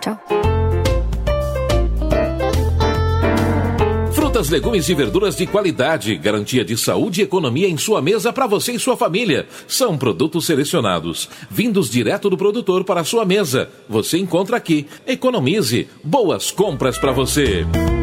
Tchau. Frutas, legumes e verduras de qualidade, garantia de saúde e economia em sua mesa para você e sua família. São produtos selecionados, vindos direto do produtor para a sua mesa. Você encontra aqui. Economize. Boas compras para você.